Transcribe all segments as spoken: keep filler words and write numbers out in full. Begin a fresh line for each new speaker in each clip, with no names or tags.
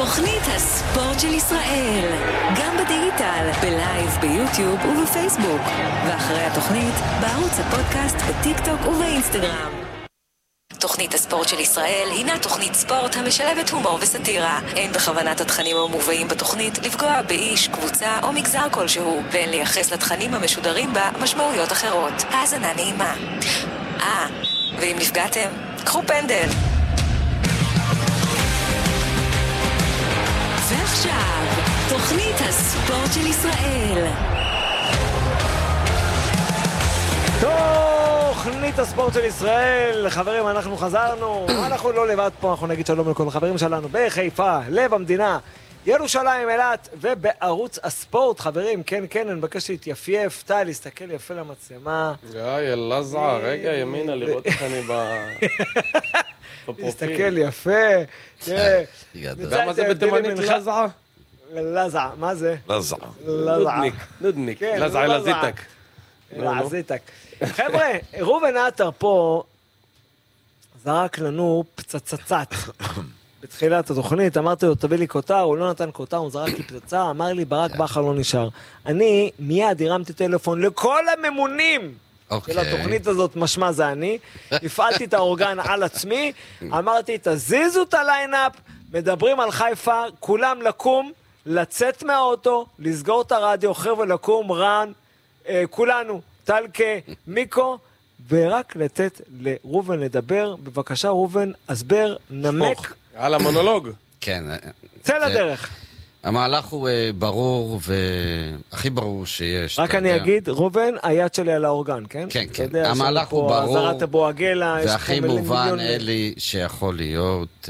תוכנית הספורט של ישראל, גם בדיגיטל, בלייב, ביוטיוב ובפייסבוק, ואחרי התוכנית בערוץ הפודקאסט, בטיק טוק ובאינסטגרם. תוכנית הספורט של ישראל הינה תוכנית ספורט המשלבת הומור וסטירה. אין בכוונת התכנים המובאים בתוכנית לפגוע באיש, קבוצה או מגזר כלשהו, ואין לייחס לתכנים המשודרים בה משמעויות אחרות. האזנה נעימה. אה, ואם נפגעתם, קחו פנדל. ועכשיו, תוכנית הספורט של ישראל.
תוכנית הספורט של ישראל, חברים, אנחנו חזרנו, אנחנו לא לבד פה, אנחנו נגיד שלום לכל החברים שלנו בחיפה, לב המדינה, ירושלים, אילת, ובערוץ הספורט, חברים, כן, כן, אני מבקש להתייפייף, טל, להסתכל יפה למצלמה.
גאי, אלעזע, רגע, ימינה, לראות איך אני בפרופיל.
להסתכל יפה, תראה.
למה זה בתימנית לזע?
לזע, מה זה?
לזע.
נודניק, נודניק, לזע אל הזיתק.
לזיתק. חבר'ה, רובן עטר פה זרק לנו פצצצת. בתחילת התוכנית, אמרתי לו, תביא לי כותר, הוא לא נתן כותר, הוא זרק לי פצצה, אמר לי, ברק בכר לא נשאר. אני מיד הרמתי טלפון לכל הממונים של התוכנית הזאת, משמע זה אני, הפעלתי את האורגן על עצמי, אמרתי, תזיזו את הליינאפ, מדברים על חיפה, כולם לקום, לצאת מהאוטו, לסגור את הרדיו, חבר'ה לקום, רן, אה, כולנו, טלקה, מיקו, ורק לתת לרובן לדבר. בבקשה, רובן, הסבר, נמק.
על המונולוג.
כן.
צא לדרך.
המהלך הוא ברור, והכי ברור שיש.
רק אני אגיד, רובן, היד שלי על האורגן, כן?
כן, כן. המהלך הוא ברור.
זרת אבו עגלה,
והכי מובן, אלי, שיכול להיות,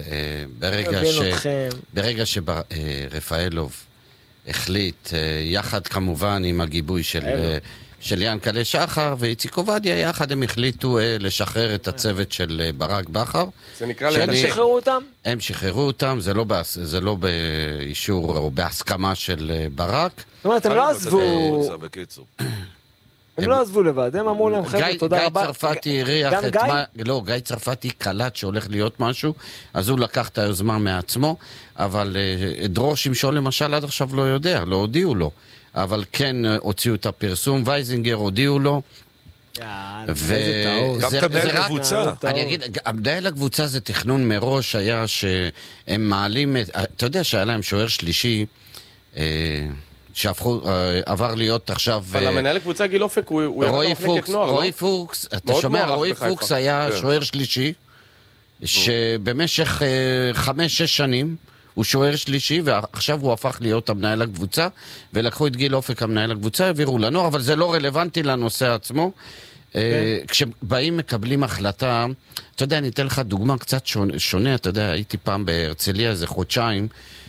ברגע שרפאלוב החליט, יחד כמובן עם הגיבוי של... של ינקלה שחר ואיציק עובדיה, יחד הם החליטו אה, לשחרר את הצוות של אה, ברק בכר.
זה נקרא
שאני... הם שחררו אותם?
הם שחררו אותם, זה לא, בס... זה לא באישור או בהסכמה של אה, ברק.
זאת אומרת, הם לא עזבו... הם לא עזבו לבד, הם אמרו להם חבר'ה, תודה רבה.
גיא צרפתי הריח את מה... לא, גיא צרפתי קלט שהולך להיות משהו, אז הוא לקח את היוזמה מעצמו, אבל אה, דרור שמשון למשל עד עכשיו לא יודע, לא הודיעו לו. אבל כן הוציאו את הפרסום, וייזינגר הודיעו לו.
גם תמנהל הקבוצה.
אני אגיד, המנהל הקבוצה זה תכנון מראש, היה שהם מעלים, אתה יודע שהיה להם שוער שלישי, שהפכו, עבר להיות עכשיו...
אבל המנהל הקבוצה גיל אופק, הוא ירד למחלקת נוער, לא?
רועי פוקס, אתה שומע, רועי פוקס היה שוער שלישי, שבמשך חמש-שש שנים, הוא שוער שלישי, ועכשיו הוא הפך להיות המנהל הקבוצה, ולקחו את גיל אופק המנהל הקבוצה, העבירו לנוער, אבל זה לא רלוונטי לנושא עצמו. כשבאים מקבלים החלטה, אתה יודע, אני אתן לך דוגמה קצת שונה, אתה יודע, הייתי פעם בהרצליה איזה חודשיים,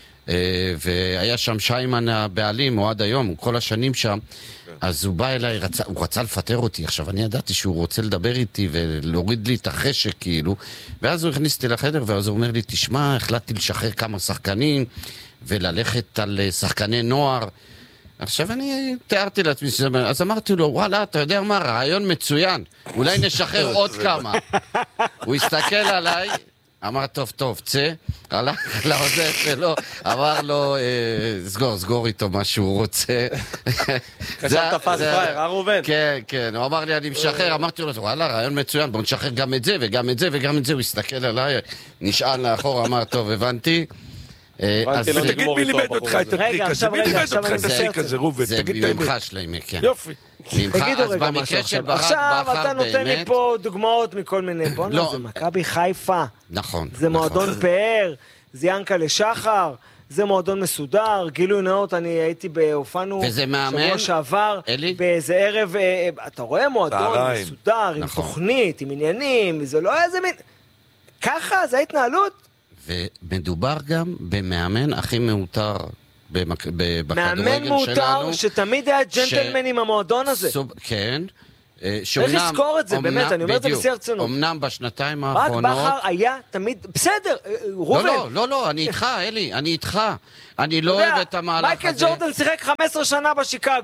והיה שם שיימן הבעלים, או עד היום, הוא כל השנים שם, אז הוא בא אליי, רצה, הוא רצה לפטר אותי. עכשיו, אני ידעתי שהוא רוצה לדבר איתי ולהוריד לי את החשק, כאילו. ואז הוא הכניס אותי לחדר, ואז הוא אומר לי, תשמע, החלטתי לשחרר כמה שחקנים, וללכת על שחקני נוער. עכשיו, אני תיארתי לעצמי שזה... אז אמרתי לו, וואלה, אתה יודע מה, רעיון מצוין. אולי נשחרר עוד כמה. הוא הסתכל עליי, אמר, טוב, טוב, צא, הלך לעוזר שלו, אמר לו, סגור, סגור איתו מה שהוא רוצה.
חשב תפס פרייר, הרובן.
כן, כן, הוא אמר לי, אני משחרר, אמרתי לו, וואלה, רעיון מצוין, בוא נשחרר גם את זה, וגם את זה, וגם את זה, הוא הסתכל עליי, נשאל לאחור, אמר, טוב, הבנתי.
תגיד מי לימד אותך את הטריק הזה, מי לימד אותך את הטריק הזה, רובן?
זה ממך שלמי, כן.
יופי.
תגידו רגע משהו עכשיו. עכשיו אתה נותן לי פה דוגמאות מכל מיני. בוא נראה, זה מכבי חיפה.
נכון.
זה מועדון פאר, זה ינקלה שחר, זה מועדון מסודר, גילוי נאות, אני הייתי בהופענו שבוע שעבר, באיזה ערב, אתה רואה מועדון מסודר, עם תוכנית, עם עניינים, זה לא איזה מין... ככה, זה ההתנהלות.
ומדובר גם במאמן הכי מאותר בכדורגל שלנו.
מאמן מאותר שתמיד היה ג'נטלמן עם המועדון הזה.
כן.
צריך לזכור את זה, באמת, אני אומר את זה בשיא הרצינות.
אמנם בשנתיים האחרונות...
רק בכר היה תמיד... בסדר, רובן.
לא, לא, לא, אני איתך, אלי, אני איתך. אני לא אוהב את המהלך הזה.
מייקל ג'ורדן שיחק חמש עשרה שנה בשיקגו,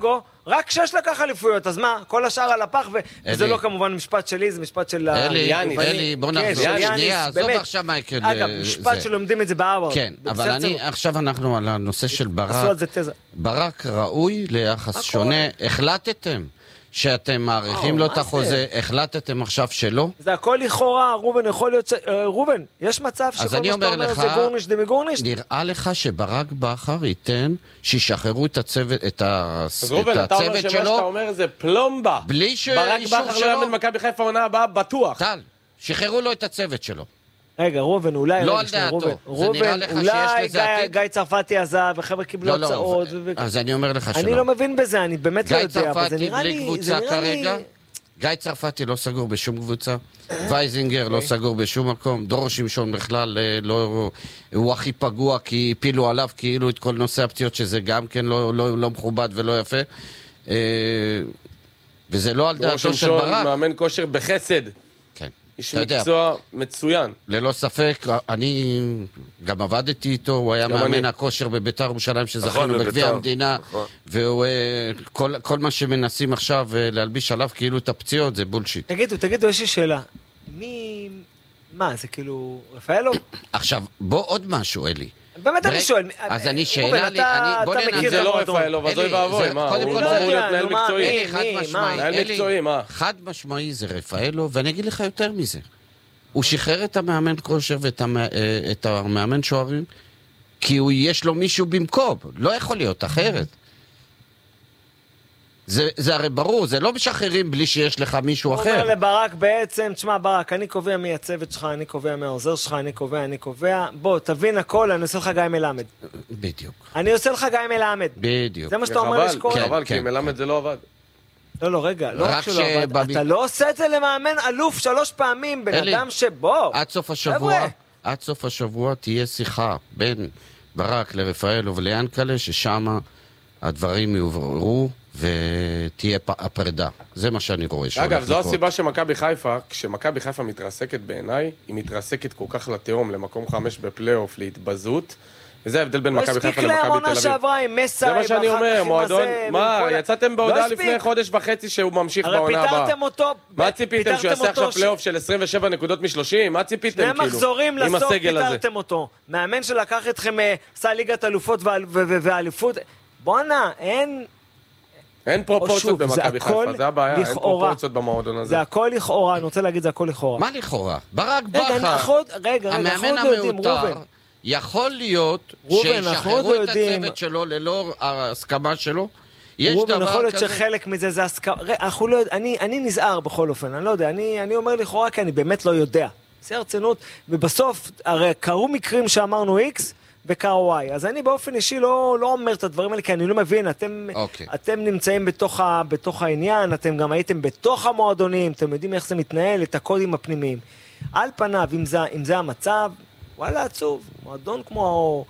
רק שש לקח אליפויות, אז מה? כל השאר על הפח, וזה לא כמובן משפט שלי, זה משפט של...
אלי, אלי, בוא נחזור שנייה, עזוב עכשיו מייקל.
אגב, משפט שלומדים את זה בהרווארד.
כן, אבל אני, עכשיו אנחנו על הנושא של ברק. ברק ראוי ליחס שונה, החלטתם. שאתם מעריכים לו את החוזה, החלטתם עכשיו שלא?
זה הכל לכאורה, רובן יכול להיות ש... רובן, יש מצב שכל מה שאתה אומר זה גורניש דמי גורניש?
נראה לך שברק בכר ייתן שישחררו את הצוות, את הצוות שלו?
אז רובן, אתה אומר שמה שאתה אומר זה פלומבה.
בלי ש...
ברק בכר לא יאמן מכבי חיפה העונה הבאה, בטוח.
טל, שחררו לו את הצוות שלו.
רגע, רובן, אולי...
לא על דעתו. זה נראה לך שיש לזה עתיד?
גיא צרפתי עזב, וחבר'ה קיבלו הצעות.
אז אני אומר לך שלא.
אני לא מבין בזה, אני באמת לא יודע, אבל זה נראה לי...
גיא צרפתי בלי קבוצה כרגע. גיא צרפתי לא סגור בשום קבוצה. וייזינגר לא סגור בשום מקום. דור שמשון בכלל הוא הכי פגוע, כי הפילו עליו כאילו את כל נושא הפציעות, שזה גם כן לא מכובד ולא יפה. וזה לא על דעתו של ברק.
דור שמשון מאמן כושר בחסד. איש מקצוע מצוין.
ללא ספק, אני גם עבדתי איתו, הוא היה מאמן הכושר בביתר ירושלים שזכינו בגביע המדינה, וכל מה שמנסים עכשיו להלביש עליו כאילו את הפציעות זה בולשיט.
תגידו, תגידו, יש לי שאלה. מי... מה, זה כאילו... רפאלו?
עכשיו, בוא עוד משהו, אלי.
באמת אני שואל.
אז אני שאלה לי, בוא
נגיד, זה לא רפאלו, אבל זוי ואבוי, מה? הוא לא אמור להיות מנהל מקצועי. מנהל מקצועי, מה?
חד משמעי זה רפאלו, ואני אגיד לך יותר מזה. הוא שחרר את המאמן כושר ואת המאמן שוערים, כי יש לו מישהו במקום, לא יכול להיות אחרת. זה, זה הרי ברור, זה לא משחררים בלי שיש לך מישהו אחר.
הוא אומר לברק בעצם, תשמע ברק, אני קובע מי הצוות שלך, אני קובע מי העוזר שלך, אני קובע, אני קובע. בוא, תבין הכל, אני עושה לך גיא מלמד.
בדיוק.
אני עושה לך גיא מלמד.
בדיוק.
זה מה שאתה אומר לשקול.
כן, חבל, כי מלמד זה לא עבד.
לא, לא, רגע, לא רק שלא עבד. אתה לא עושה את זה למאמן אלוף שלוש פעמים, בן אדם שבוא.
עד סוף השבוע, עד סוף השבוע תהיה שיחה בין ברק לרפאלו וליאנקלה, ששם הדברים יוברו. ותהיה הפרדה. זה מה שאני רואה.
אגב, זו הסיבה שמכבי חיפה, כשמכבי חיפה מתרסקת בעיניי, היא מתרסקת כל כך לתהום, למקום חמש בפלייאוף, להתבזות, וזה ההבדל בין מכבי חיפה למכבי תל אביב.
שעברה עם מסע,
זה מה שאני אומר, מועדון, מה, יצאתם בהודעה לפני חודש וחצי שהוא ממשיך בעונה הבאה.
הרי פיתרתם אותו,
מה ציפיתם, שהוא יעשה עכשיו פלייאוף של עשרים ושבע נקודות משלושים? מה ציפיתם, כאילו?
שני מחזורים לסוף פיתרתם אותו. מאמן שלקח אתכם, עשה ליגת אלופות ואליפות. בואנה, אין
אין פרופורציות במכבי חיפה, זה הבעיה, אין פרופורציות במועדון הזה.
זה הכל לכאורה, אני רוצה להגיד, זה הכל לכאורה.
מה לכאורה? ברק בכר, המאמן המאותר, יכול להיות שישחררו את הצוות שלו ללא ההסכמה שלו? יש דבר כזה?
יכול להיות שחלק מזה זה הסכמה, אני נזהר בכל אופן, אני לא יודע, אני אומר לכאורה כי אני באמת לא יודע. זה הרצינות, ובסוף, הרי קרו מקרים שאמרנו איקס, וקאוואי. אז אני באופן אישי לא, לא אומר את הדברים האלה, כי אני לא מבין, אתם, okay. אתם נמצאים בתוך, ה, בתוך העניין, אתם גם הייתם בתוך המועדונים, אתם יודעים איך זה מתנהל, את הקודים הפנימיים. על פניו, אם זה, אם זה המצב, וואלה עצוב, מועדון כמו...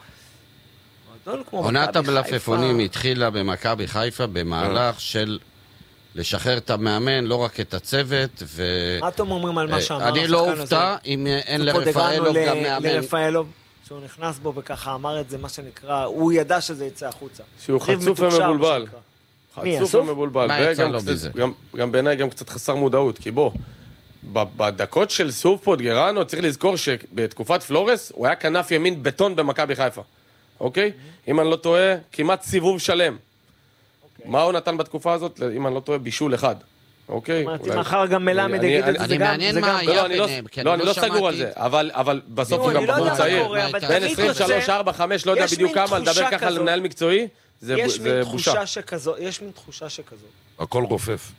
מועדון כמו
עונת המלפפונים התחילה במכבי חיפה במהלך של לשחרר את המאמן, לא רק את הצוות, ו...
מה אתם אומרים על מה שאמר?
אני לא אופתע אם אין לרפאלוב גם מאמן.
לרפאלוב. שהוא נכנס בו וככה אמר את זה, מה שנקרא, הוא ידע שזה יצא החוצה.
שהוא חצוף ומבולבל.
מי,
חצוף ומבולבל.
מה יצא לו בזה?
גם בעיניי גם קצת חסר מודעות, כי בוא, בדקות של סופפוט גרנו, צריך לזכור שבתקופת פלורס, הוא היה כנף ימין בטון במכבי חיפה. אוקיי? אם אני לא טועה, כמעט סיבוב שלם. מה הוא נתן בתקופה הזאת? אם אני לא טועה, בישול אחד. אוקיי?
אמרתי, מחר גם מלמד יגיד את זה.
אני מעניין מה היה ביניהם.
לא, אני לא סגור על זה, אבל בסוף הוא גם בחור צעיר. בין עשרים ושלוש, ארבע, חמש, לא יודע בדיוק כמה, לדבר ככה למנהל מקצועי, זה בושה.
יש מין תחושה שכזאת.
הכל רופף.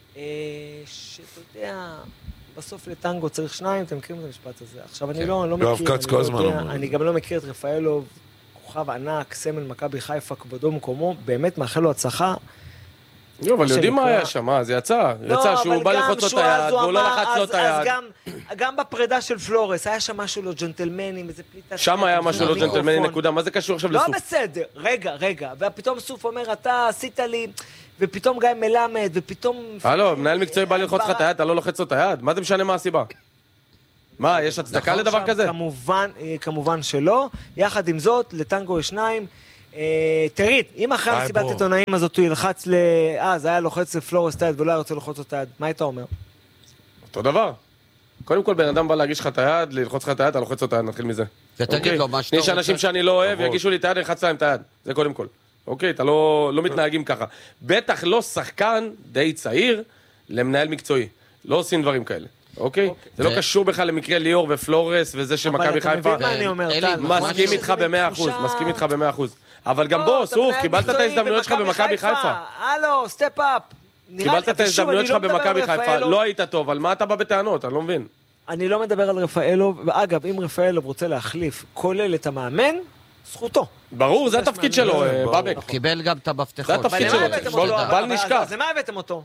שאתה יודע, בסוף לטנגו צריך שניים, אתם מכירים את המשפט הזה. עכשיו, אני לא מכיר, אני גם לא מכיר את רפאלוב, כוכב ענק, סמל מכבי חיפה, כבודו מקומו, באמת מאחל לו הצלחה.
לא, אבל יודעים מה היה שם, זה יצא, יצא שהוא בא לחוץ לו את היד, והוא לא לחץ לו את היד.
גם בפרידה של פלורס, היה שם משהו לא ג'נטלמנים, איזה פליטה...
שם היה משהו לא ג'נטלמני, נקודה, מה זה קשור עכשיו לסוף?
לא בסדר, רגע, רגע, ופתאום סוף אומר, אתה עשית לי, ופתאום גיא מלמד, ופתאום...
הלו, מנהל מקצועי בא ללחוץ לך את היד, אתה לא לוחץ לו את היד? מה זה משנה מה הסיבה? מה, יש הצדקה לדבר כזה?
כמובן שלא, יחד עם זאת, לטנגו יש שניים, תראית, אם אחרי המסיבת עיתונאים הזאת הוא ילחץ ל... אה, זה היה לוחץ לפלורס את היד ולא היה רוצה ללחוץ את היד, מה היית אומר?
אותו דבר. קודם כל, בן אדם בא להגיש לך את היד, ללחוץ לך את היד, אתה לוחץ אותה, נתחיל מזה.
ותגיד לו מה שאתה
רוצה. יש אנשים שאני לא אוהב, יגישו לי את היד, נלחץ להם את היד. זה קודם כל. אוקיי, אתה לא מתנהגים ככה. בטח לא שחקן די צעיר למנהל מקצועי. לא עושים דברים כאלה. אוקיי? זה לא קשור בכלל למקרה ליאור ופלורס וזה שמכבי חיפה. מסכים איתך במאה אחוז, מסכים איתך במאה אחוז. אבל גם בוא, סוף, קיבלת את ההזדמנויות שלך במכבי חיפה.
הלו, סטפ אפ.
קיבלת את ההזדמנויות שלך במכבי חיפה, לא היית טוב, על מה אתה בא בטענות? אני לא מבין.
אני לא מדבר על רפאלוב, ואגב, אם רפאלוב רוצה להחליף כולל את המאמן, זכותו.
ברור, זה התפקיד שלו, בבק.
קיבל גם את המפתחות.
זה התפקיד שלו, בל נשכח.
אז למה הבאתם אותו?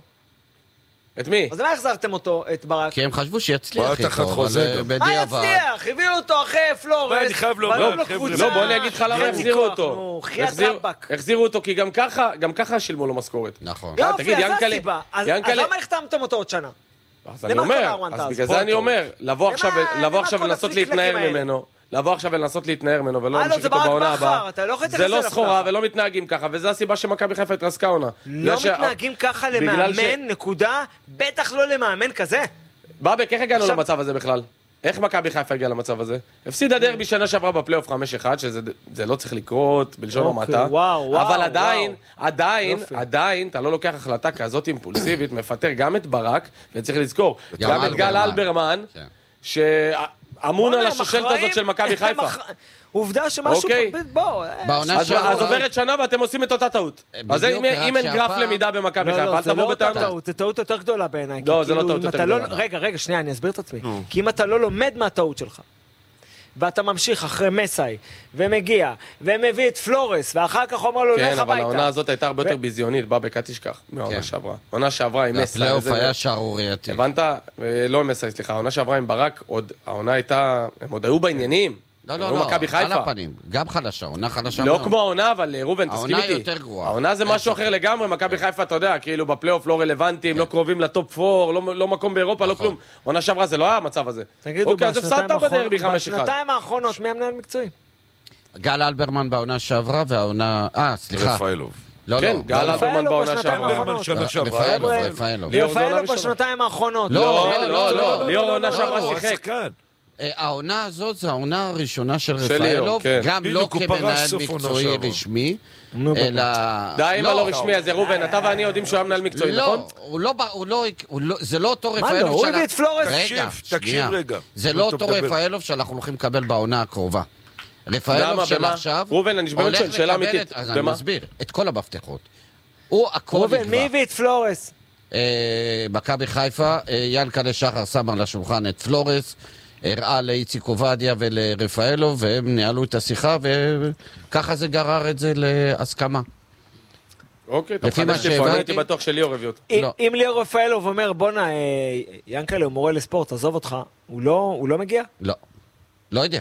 את מי?
אז למה החזרתם אותו, את ברק?
כי הם חשבו שיצליח איתו,
אבל בדיעבד. מה יצליח? הביאו אותו אחרי פלורס.
אני חייב לומר,
לא, בוא אני אגיד לך למה החזירו אותו. החזירו אותו כי גם ככה, גם ככה שילמו לו משכורת.
נכון.
יופי, אז זו הסיבה. אז למה החתמתם אותו עוד שנה?
אז אני אומר, אז בגלל זה אני אומר, לבוא עכשיו ולנסות להתנער ממנו. לבוא עכשיו ולנסות להתנער ממנו ולא להמשיך איתו בעונה הבאה. זה לא סחורה ולא מתנהגים ככה, וזו הסיבה שמכבי חיפה התרסקה עונה.
לא מתנהגים ככה למאמן, נקודה, בטח לא למאמן כזה.
בבק, איך הגענו למצב הזה בכלל? איך מכבי חיפה הגיעה למצב הזה? הפסידה דרבי שנה שעברה בפלייאוף חמש אחד, שזה לא צריך לקרות בלשון המעטה. אבל עדיין, עדיין, עדיין, אתה לא לוקח החלטה כזאת אימפולסיבית, מפטר גם את ברק, וצריך לזכור, גם את גל אלברמן, ש... אמון על השושלת הזאת של מכבי חיפה.
עובדה שמשהו... בוא...
אז עוברת שנה ואתם עושים את אותה טעות. אז אם אין גרף למידה במכבי חיפה, אל תבוא בטענות.
זה טעות יותר גדולה בעיניי.
לא, זה לא טעות יותר גדולה.
רגע, רגע, שנייה, אני אסביר את עצמי. כי אם אתה לא לומד מהטעות שלך, ואתה ממשיך אחרי מסאי, ומגיע, ומביא את פלורס, ואחר כך אומר לו, לך הביתה.
כן, אבל העונה הזאת הייתה הרבה יותר ביזיונית, בא בקה תשכח, מהעונה שעברה. העונה שעברה עם מסאי.
הפלייאוף היה שערורייתי.
הבנת? לא עם מסאי, סליחה. העונה שעברה עם ברק, העונה הייתה, הם עוד היו בעניינים.
לא, לא, לא, על הפנים. גם חדשה, עונה חדשה.
לא כמו העונה, אבל רובן, תסכים איתי.
העונה יותר גרועה.
העונה זה משהו אחר לגמרי, מכבי חיפה, אתה יודע, כאילו בפלייאוף לא רלוונטיים, לא קרובים לטופ ארבע, לא מקום באירופה, לא כלום. העונה שעברה זה לא היה המצב הזה.
תגידו, בשנתיים האחרונות, מי המנהל מקצועי?
גל אלברמן בעונה שעברה, והעונה... אה, סליחה.
רפאלוב.
לא,
כן, גל אלברמן בעונה שעברה.
רפאלוב, רפאלוב.
רפאלוב בשנתיים האחרונות.
לא, לא, לא, ליאור העונה שעברה שיחק.
העונה הזאת זה העונה הראשונה של רפאלוב, גם לא כמנהל מקצועי רשמי, אלא...
די אם הלא רשמי, אז ראובן, אתה ואני יודעים שהוא היה מנהל מקצועי, נכון?
לא, זה לא אותו רפאלוב...
מה לא? הוא הביא את פלורס.
תקשיב רגע. זה לא אותו רפאלוב שאנחנו הולכים לקבל בעונה הקרובה. רפאלוב של עכשיו...
ראובן, אני באמת שואל שאלה אמיתית.
אז אני מסביר, את כל המפתחות. הוא הכל יקבע.
ראובן, מי הביא את פלורס?
מכבי חיפה, ינקלה שחר שם על השולחן את פלורס, הראה לאיציק עובדיה ולרפאלוב, והם ניהלו את השיחה, וככה זה גרר את זה להסכמה.
אוקיי, אתה מחדש לי פה, אני הייתי בטוח שליאור הביא אותו.
אם ליאור רפאלוב אומר, בונה, ינקלה הוא מורה לספורט, עזוב אותך, הוא לא מגיע?
לא, לא יודע.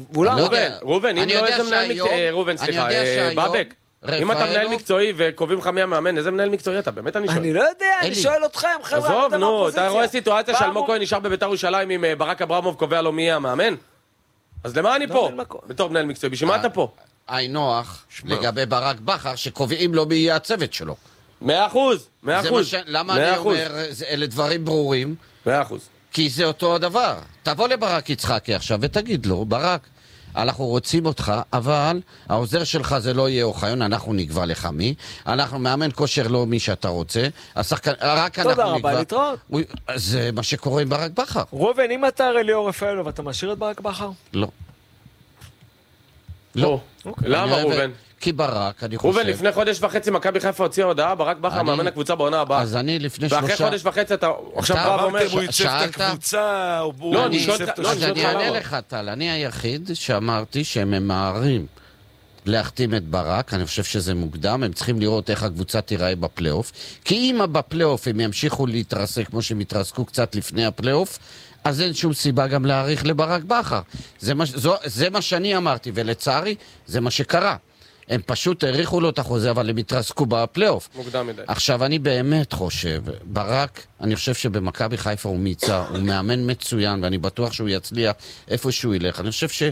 ראובן, אם לא איזה מנהל מקצועי, ראובן, סליחה, בבק. אם אתה מנהל מקצועי וקובעים לך מי המאמן, איזה מנהל מקצועי אתה? באמת אני שואל.
אני לא יודע, אני שואל אתכם, חבר'ה.
עזוב, נו, אתה רואה סיטואציה שאלמוג כהן נשאר בביתר ירושלים עם ברק אברמוב קובע לו מי יהיה המאמן? אז למה אני פה? בתור מנהל מקצועי, בשביל מה אתה פה?
נוח לגבי ברק בכר שקובעים לו מי יהיה הצוות שלו.
מאה אחוז, מאה אחוז.
למה אני אומר, אלה דברים ברורים?
מאה אחוז.
כי זה אותו הדבר. תבוא לברק יצחקי עכשיו ותגיד לו, ברק, אנחנו רוצים אותך, אבל העוזר שלך זה לא יהיה אוחיון, אנחנו נקבע לך מי, אנחנו מאמן כושר לא מי שאתה רוצה, השחקן, רק אנחנו נקבע.
תודה רבה, להתראות.
זה מה שקורה עם ברק בכר.
ראובן, אם אתה הרי ליאור רפאלוב, אתה משאיר את ברק בכר?
לא. לא.
למה ראובן?
כי ברק, אני חושב...
ראובן, לפני חודש וחצי מכבי חיפה הוציאה הודעה, ברק בכר מאמן הקבוצה בעונה הבאה.
אז אני לפני שלושה...
ואחרי חודש וחצי אתה עכשיו בא ואומר...
הוא ייצב את הקבוצה,
לא, אני שואל...
אז אני אענה לך, טל, אני היחיד שאמרתי שהם ממהרים להחתים את ברק, אני חושב שזה מוקדם, הם צריכים לראות איך הקבוצה תיראה בפלייאוף, כי אם בפלייאוף הם ימשיכו להתרסק כמו שהם התרסקו קצת לפני הפלייאוף, אז אין שום סיבה גם להאריך לברק בכר. זה מה, זו, זה מה שאני אמרתי, ולצערי, זה מה שקרה. הם פשוט העריכו לו את החוזה, אבל הם התרסקו בפלייאוף.
מוקדם מדי.
עכשיו, אני באמת חושב, ברק, אני חושב שבמכבי חיפה הוא מיצה, הוא מאמן מצוין, ואני בטוח שהוא יצליח איפה שהוא ילך. אני חושב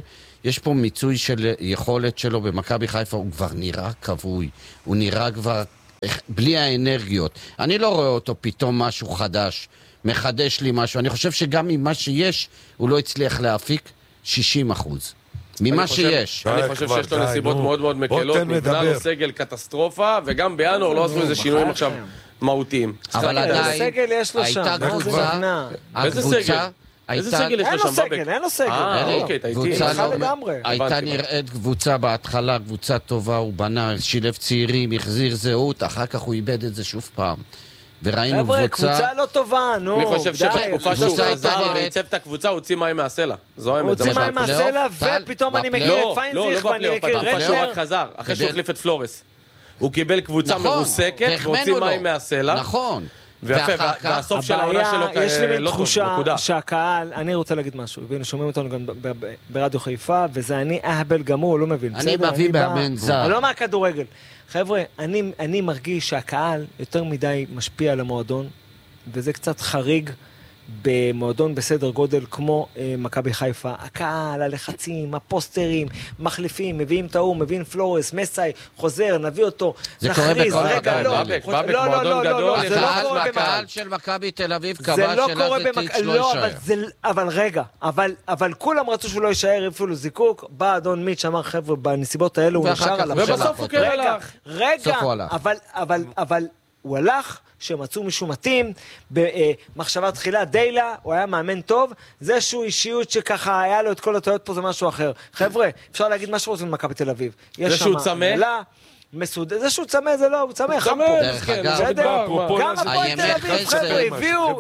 יש פה מיצוי של יכולת שלו במכבי חיפה, הוא כבר נראה כבוי, הוא נראה כבר בלי האנרגיות. אני לא רואה אותו פתאום משהו חדש, מחדש לי משהו. אני חושב שגם ממה שיש, הוא לא הצליח להפיק שישים אחוז. ממה שיש.
אני חושב שיש לו נסיבות מאוד מאוד מקלות, נבנה לו סגל קטסטרופה, וגם בינואר לא עשו איזה שינויים עכשיו מהותיים.
אבל עדיין,
סגל יש לו שם.
הייתה קבוצה, הקבוצה,
איזה סגל יש לו שם?
אין לו סגל, אין לו סגל.
אה, אוקיי, אתה איתי.
הייתה נראית קבוצה בהתחלה, קבוצה טובה, הוא בנה, שילב צעירים, החזיר זהות, אחר כך הוא איבד את זה שוב פעם. וראינו קבוצה...
חבר'ה, קבוצה לא טובה, נו,
אני חושב שבתקופה שהוא חזר ועיצב את הקבוצה, הוא הוציא מים מהסלע. זו האמת.
הוא הוציא מים מהסלע, ופתאום אני מכיר את פיינזיך, ואני מכיר
רטנר. בתקופה שהוא רק חזר, אחרי שהוא החליף את פלורס. הוא קיבל קבוצה מרוסקת, והוציא מים מהסלע.
נכון.
ויפה, והסוף של העונה שלו לא טוב,
יש לי מין תחושה שהקהל, אני רוצה להגיד משהו, והנה שומעים אותנו גם ברדיו חיפה, וזה אני אהבל גמור, הוא לא מבין.
אני מביא מאמן זר.
אני לא מהכדורגל. חבר'ה, אני מרגיש שהקהל יותר מדי משפיע על המועדון, וזה קצת חריג במועדון בסדר גודל כמו אה, מכבי חיפה. הקהל, הלחצים, הפוסטרים, מחליפים, מביאים את ההוא, מביאים פלורס, מסאי, חוזר, נביא אותו,
זה קורה בכל
רגע, לא,
בבק, בבק, מועדון גדול.
הקהל של מכבי תל אביב קבע שלזטיץ' לא יישאר.
אבל רגע, אבל כולם רצו שהוא לא יישאר, אפילו זיקוק, בא אדון מיץ' אמר חבר'ה, בנסיבות האלו הוא נשאר על המשלח.
ובסוף הוא כן הלך.
רגע, אבל הוא הלך, שמצאו מישהו מתאים, במחשבה תחילה, דיילה, הוא היה מאמן טוב, זה שהוא אישיות שככה היה לו את כל הטעויות פה, זה משהו אחר. חבר'ה, אפשר להגיד משהו רוצים למכבי תל אביב.
זה שהוא צמא?
מסודר, זה שהוא צמא זה לא, הוא צמא, חם פה.
דרך אגב,
גם הפועל תל אביב, חבר'ה, הביאו,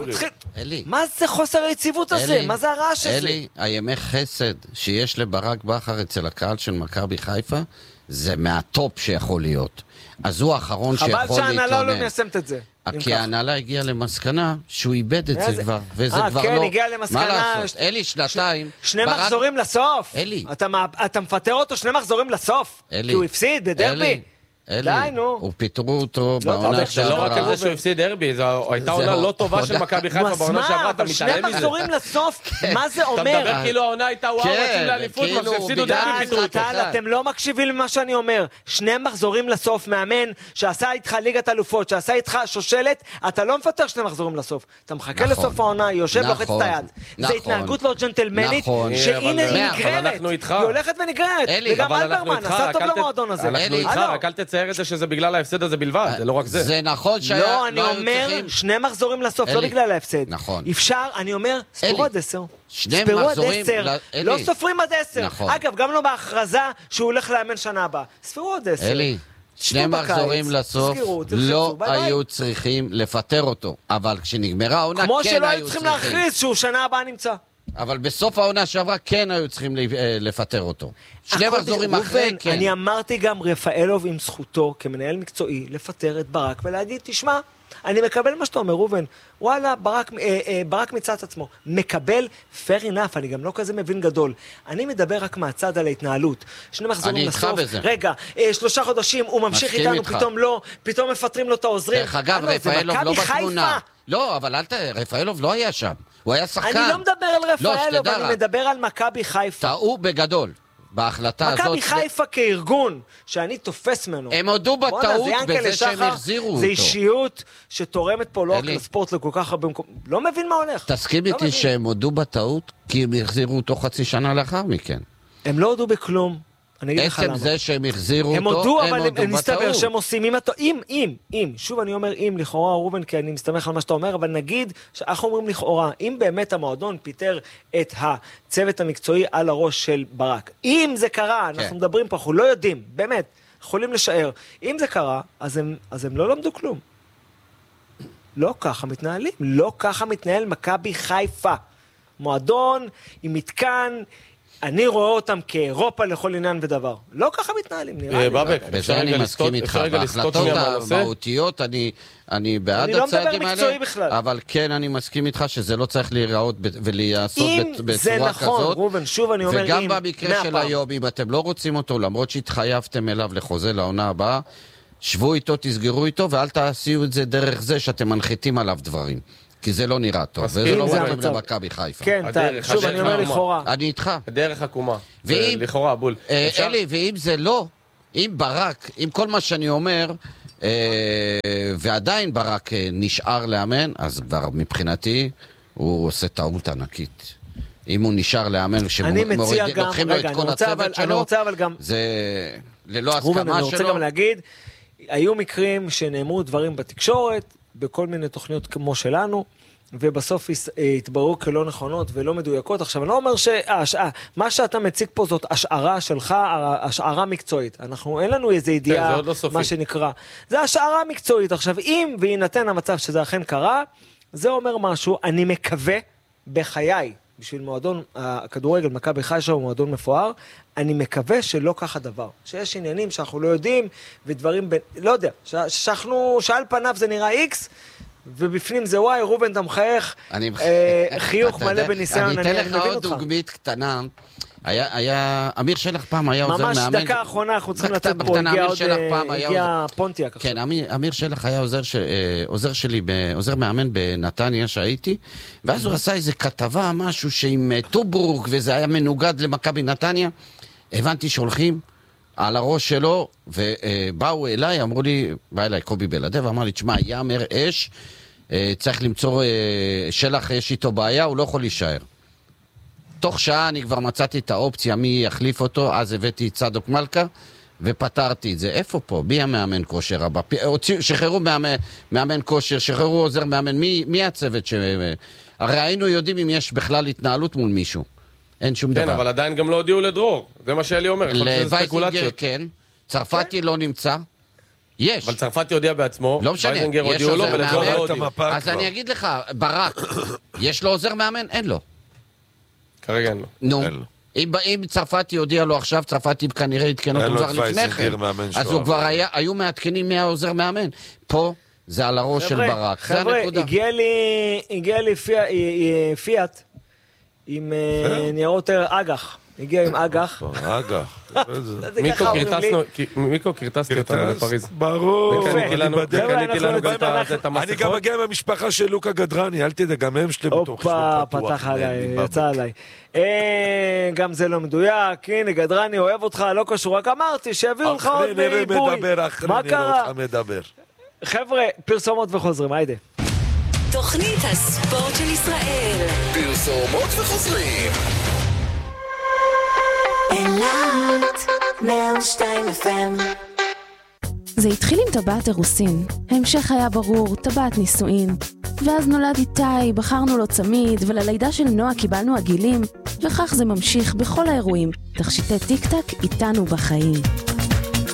מה זה חוסר היציבות הזה? מה זה הרעש הזה?
אלי, הימי חסד שיש לברק בכר אצל הקהל של מכבי חיפה, זה מהטופ שיכול להיות. אז הוא האחרון שיכול להתלונן.
חבל שההנהלה לא מיישמת את זה.
כי ההנהלה הגיעה למסקנה שהוא איבד את זה כבר, וזה כבר לא...
כן, הגיע למסקנה...
מה לעשות? אלי, שנתיים...
שני מחזורים לסוף.
אלי.
אתה מפטר אותו שני מחזורים לסוף.
אלי.
כי הוא הפסיד בדרבי.
די, נו. הוא פיתרו אותו בעונה
שעברה. זה לא רק על זה שהוא הפסיד דרבי, זו הייתה עונה לא טובה של מכבי חיפה בעונה שעברה, אתה מתעלם מזה.
שני מחזורים לסוף, מה זה אומר?
אתה מדבר כאילו העונה הייתה וואו, רוצים לאליפות, מה שהפסידו דרבי פיתרו אותו.
אתם לא מקשיבים למה שאני אומר. שני מחזורים לסוף, מאמן שעשה איתך ליגת אלופות, שעשה איתך שושלת, אתה לא מפטר שני מחזורים לסוף. אתה מחכה לסוף העונה, יושב לוחץ את היד. זה התנהגות לא ג'נטלמנית, שהנה היא נגררת. היא הולכת ונגררת. וגם אלברמן עשה טוב למועדון הזה.
אנחנו איתך, רק אל תצייר את זה שזה בגלל ההפסד הזה בלבד, זה לא רק זה.
זה נכון שהיה...
לא, אני אומר, שני מחזורים לסוף, לא בגלל ההפסד.
נכון.
אפשר, אני אומר, ספרו עד עשר.
שני
מחזורים... לא סופרים עד עשר. אגב, גם לא בהכרזה שהוא הולך לאמן שנה הבאה. ספרו עד עשר.
אלי, שני מחזורים לסוף, לא היו צריכים לפטר אותו. אבל כשנגמרה העונה, כן היו צריכים.
כמו שלא היו צריכים להכריז שהוא שנה הבאה נמצא.
אבל בסוף העונה שעברה כן היו צריכים לפטר אותו. שני מחזורים אחרי, כן.
אני אמרתי גם רפאלוב עם זכותו כמנהל מקצועי לפטר את ברק ולהגיד, תשמע, אני מקבל מה שאתה אומר, רובן, וואלה, ברק, אה, אה, ברק מצד עצמו, מקבל fair enough, אני גם לא כזה מבין גדול. אני מדבר רק מהצד על ההתנהלות. שני מחזורים לסוף, רגע, אה, שלושה חודשים, הוא ממשיך איתנו, איתך. פתאום לא, פתאום מפטרים לו את העוזרים.
דרך אגב, רפאלוב לא בתמונה. לא, אבל אל ת... רפאלוב לא היה שם. הוא היה שחקן.
אני לא מדבר על רפאלוב, אני מדבר על מכבי חיפה.
טעו בגדול. בהחלטה הזאת...
מכבי חיפה כארגון, שאני תופס ממנו.
הם הודו בטעות בזה שהם החזירו אותו.
זה אישיות שתורמת פה לא רק לספורט לכל כך הרבה מקום. לא מבין מה הולך.
תסכים איתי שהם הודו בטעות, כי הם החזירו אותו חצי שנה לאחר מכן.
הם לא הודו בכלום.
עצם זה שהם החזירו אותו,
הם הודו, אבל הם מסתבר שהם עושים אם, אם, אם, אם, שוב אני אומר אם, לכאורה רובן, כי אני מסתמך על מה שאתה אומר, אבל נגיד שאנחנו אומרים לכאורה, אם באמת המועדון פיטר את הצוות המקצועי על הראש של ברק, אם זה קרה, אנחנו מדברים פה, אנחנו לא יודעים, באמת, יכולים לשער, אם זה קרה, אז הם, אז הם לא למדו כלום. לא ככה מתנהלים, לא ככה מתנהל מכבי חיפה. מועדון עם מתקן, אני רואה אותם כאירופה לכל עניין ודבר. לא ככה מתנהלים, נראה לי.
בבק,
בזה אני מסכים איתך. בהחלטות המהותיות, אני בעד הצעדים האלה, אבל כן אני מסכים איתך שזה לא צריך להיראות ולהיעשות בצורה כזאת.
אם זה נכון, רובן, שוב אני אומר,
וגם במקרה של היום, אם אתם לא רוצים אותו, למרות שהתחייבתם אליו לחוזה לעונה הבאה, שבו איתו, תסגרו איתו, ואל תעשו את זה דרך זה שאתם מנחיתים עליו דברים. כי זה לא נראה טוב, וזה לא מתאים למכבי חיפה.
כן, שוב, אני אומר לכאורה.
אני איתך.
דרך עקומה. לכאורה, בול.
אלי, ואם זה לא, אם ברק, אם כל מה שאני אומר, ועדיין ברק נשאר לאמן, אז כבר מבחינתי הוא עושה טעות ענקית. אם הוא נשאר לאמן, כשלוקחים לו את כל הצוות שלו, זה ללא הסכמה שלו.
אני רוצה גם להגיד, היו מקרים שנאמרו דברים בתקשורת, בכל מיני תוכניות כמו שלנו, ובסוף התבררו כלא נכונות ולא מדויקות. עכשיו, אני לא אומר שמה שאתה מציג פה זאת השערה שלך, השערה מקצועית. אנחנו, אין לנו איזו ידיעה, מה שנקרא. זה השערה מקצועית. עכשיו, אם וינתן המצב שזה אכן קרה, זה אומר משהו, אני מקווה בחיי, בשביל מועדון הכדורגל, מכבי חיפה הוא מועדון מפואר, אני מקווה שלא ככה דבר. שיש עניינים שאנחנו לא יודעים, ודברים, ב... לא יודע, שאנחנו, שעל פניו זה נראה איקס, ובפנים זה וואי, רובן אתה מחייך, חיוך מלא בניסיון,
אני אתן לך עוד דוגמית קטנה, היה, אמיר שלח פעם היה עוזר מאמן.
ממש דקה האחרונה אנחנו צריכים לתת פה, הגיע פונטיאק.
כן, אמיר שלח היה עוזר שלי, עוזר מאמן בנתניה שהייתי, ואז הוא עשה איזה כתבה, משהו שעם טוברוק, וזה היה מנוגד למכבי נתניה, הבנתי שהולכים על הראש שלו, ובאו אליי, אמרו לי, בא אליי קובי בלעדיו, אמר לי, תשמע, יאמר אש, צריך למצוא שלח יש איתו בעיה, הוא לא יכול להישאר. תוך שעה אני כבר מצאתי את האופציה מי יחליף אותו, אז הבאתי צדוק מלכה ופתרתי את זה. איפה פה? מי המאמן כושר הבא? שחררו מאמן, מאמן כושר, שחררו עוזר מאמן, מי, מי הצוות ש... הרי היינו יודעים אם יש בכלל התנהלות מול מישהו. אין שום
כן,
דבר.
אבל עדיין גם לא הודיעו לדרור. זה מה שאלי אומר.
לווייזינגר כן, צרפתי לא נמצא. יש.
אבל צרפתי הודיע בעצמו.
לא משנה.
וייזינגר הודיעו לו ולדרור לא הודיעו.
אז אני אגיד לך, ברק, יש לו עוזר מאמן? אין לו.
כרגע אין לו.
נו, אם, אם צרפתי הודיע לו עכשיו, צרפתי כנראה התקן אותו כבר לפני כן, אז הוא כבר היה, היו מעדכנים מי העוזר מאמן. פה זה על הראש של ברק, זה הנקודה.
חבר'ה, הגיע לי, הגיע לי פיאט עם ניירות אגח. הגיע עם אגח.
אגח.
מיקו קרטסתי אותנו לפריז.
ברור.
קניתי לנו גם את המסכות.
אני גם מגיע עם המשפחה של לוקה גדרני, אל תדע, גם הם שלהם בתוך
אופה, פתח עליי, יצא עליי. גם זה לא מדויק, הנה גדרני אוהב אותך, לא קשור, רק אמרתי שיביאו לך עוד בעיבוי. מה קרה? חבר'ה, פרסומות וחוזרים, היידה.
תוכנית הספורט של ישראל.
פרסומות וחוזרים.
אלת מאה ושתיים אף אם.
זה התחיל עם טבעת אירוסין, ההמשך היה ברור, טבעת נישואין, ואז נולד איתי, בחרנו לו צמיד, וללידה של נועה קיבלנו עגילים, וכך זה ממשיך בכל האירועים, תכשיטי טיק טק איתנו בחיים.